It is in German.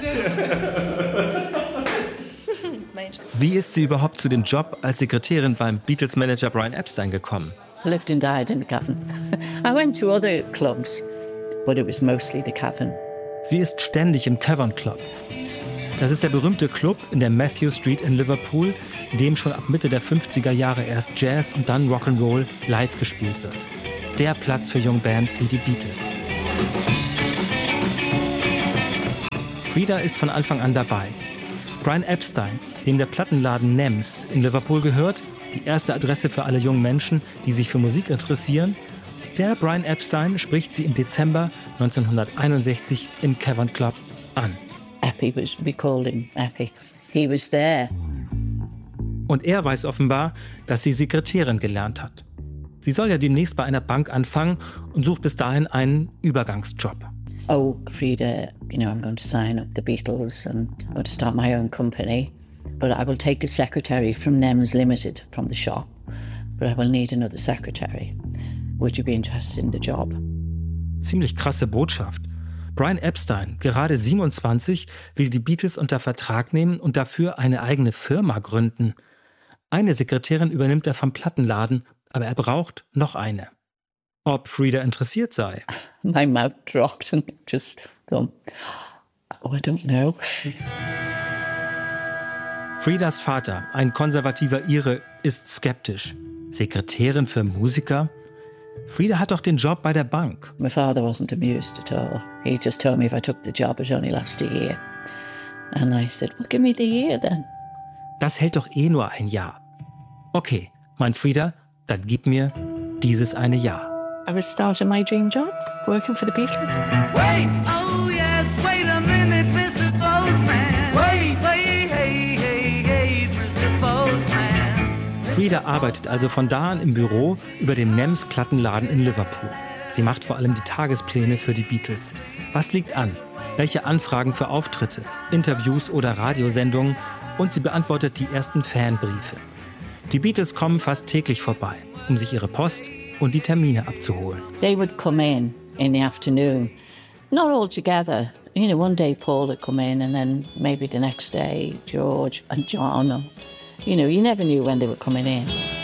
Wie ist sie überhaupt zu dem Job als Sekretärin beim Beatles-Manager Brian Epstein gekommen? I lived and died in the Cavern. I went to other clubs, but it was mostly the Cavern. Sie ist ständig im Cavern Club. Das ist der berühmte Club in der Matthew Street in Liverpool, in dem schon ab Mitte der 50er Jahre erst Jazz und dann Rock'n'Roll live gespielt wird. Der Platz für Jungbands wie die Beatles. Frida ist von Anfang an dabei. Brian Epstein, dem der Plattenladen Nems in Liverpool gehört, die erste Adresse für alle jungen Menschen, die sich für Musik interessieren, der Brian Epstein spricht sie im Dezember 1961 im Cavern Club an. We called him Eppie. He was there. Und er weiß offenbar, dass sie Sekretärin gelernt hat. Sie soll ja demnächst bei einer Bank anfangen und sucht bis dahin einen Übergangsjob. Oh, Frida, I'm going to sign up the Beatles and I'm going to start my own company. But I will take a secretary from Nems Limited from the shop. But I will need another secretary. Would you be interested in the job? Ziemlich krasse Botschaft. Brian Epstein, gerade 27, will die Beatles unter Vertrag nehmen und dafür eine eigene Firma gründen. Eine Sekretärin übernimmt er vom Plattenladen, aber er braucht noch eine. Ob Frida interessiert sei? My mouth dropped and just I don't know. Fridas Vater, ein konservativer Ire, ist skeptisch. Sekretärin für Musiker? Frida hat doch den Job bei der Bank. My father wasn't amused at all. He just told me if I took the job, it only last a year. And I said, well, give me the year then. Das hält doch eh nur ein Jahr. Okay, meint Frida, dann gib mir dieses eine Jahr. I was starting my dream job, working for the Beatles. Wait, oh yes, wait a minute, Mr. Postman. Wait, hey, Mr. Postman. Frida arbeitet also von da an im Büro über dem Nems Plattenladen in Liverpool. Sie macht vor allem die Tagespläne für die Beatles. Was liegt an? Welche Anfragen für Auftritte, Interviews oder Radiosendungen? Und sie beantwortet die ersten Fanbriefe. Die Beatles kommen fast täglich vorbei, um sich ihre Post und die Termine abzuholen. They would come in the afternoon, not all together. One day Paul would come in and then maybe the next day George and John. You never knew when they were coming in.